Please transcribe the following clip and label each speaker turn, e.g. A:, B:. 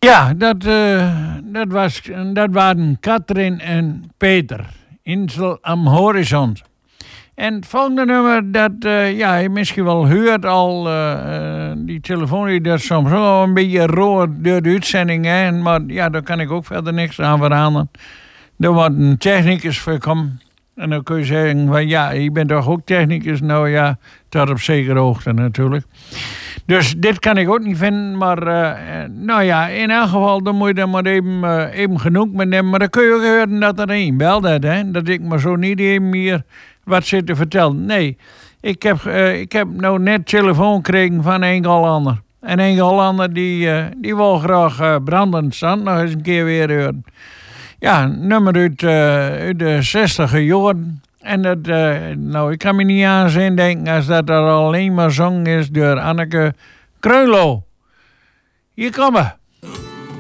A: Ja, dat waren Katrin en Peter. Insel am horizon. En het volgende nummer, dat je misschien wel hoort al, die telefoon die dat soms wel een beetje rood door de uitzending. Hè? Maar ja, daar kan ik ook verder niks aan veranderen. Er wordt een technicus voor komen. En dan kun je zeggen van ja, je bent toch ook technicus? Nou ja, tot op zekere hoogte natuurlijk. Dus dit kan ik ook niet vinden, maar nou ja, in elk geval, dan moet je er maar even genoeg met nemen. Maar dan kun je ook horen dat er een belt, hè? Dat ik maar zo niet even hier wat zit te vertellen. Nee, ik heb nou net telefoon gekregen van een Hollander. En een Hollander die wil graag Brandend Zand nog eens een keer weer horen. Ja, een nummer uit de 60e jaren. En dat, nou, ik kan me niet aan zin denken als dat er alleen maar zong is door Anneke Kreunlo. Hier komen.